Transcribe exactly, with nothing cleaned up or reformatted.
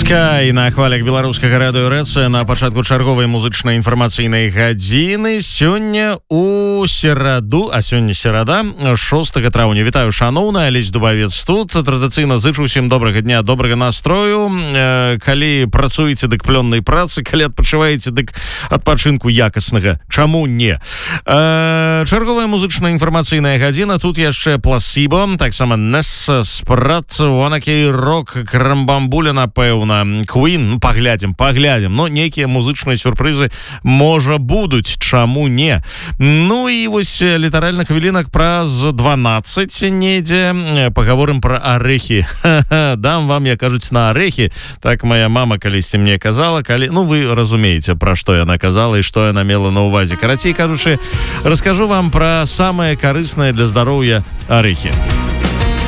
Скай на хвалях беларускага радыё РЭЦ на пачатку чарговай музычнай інфармацыйнай гадзіны. Сёння у сераду, а сёння серада, шостага траўня. Вітаю, шаноўна, Алесь Дубавец тут. Традыцыйна зычу ўсім добрага дня, добрага настрою. Э, калі працуеце, дык плённай працы, калі адпачываеце, дык адпачынку якаснага. Чаму не? Э, чарговая музычная інфармацыйная гадзіна. Тут яшчэ пласібо, таксама Нес, Спрат, Ванакей, Рок, Крамбамбуля, напэўна. Queen, ну, паглядзім, паглядзім. Но нейкія музычныя сюрпрызы, можа, будуць, чаму не? Ну і вось літаральна хвілінак праз дванаццаць недзе пагаворым пра арэхі. Дам вам, як кажуць, на арэхі. Так моя мама калісьці мне казала, калі... Ну, вы разумееце, пра што яна казала і што яна мела на ўвазе. Карацей кажучы, раскажу вам пра самае карыснае для здароўя арэхі.